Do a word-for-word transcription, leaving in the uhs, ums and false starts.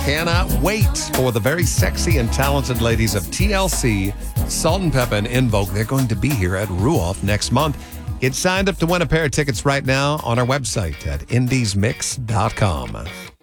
cannot wait for the very sexy and talented ladies of T L C, Salt and Pepper, and En Vogue. They're going to be here at Ruoff next month. Get signed up to win a pair of tickets right now on our website at indies mix dot com.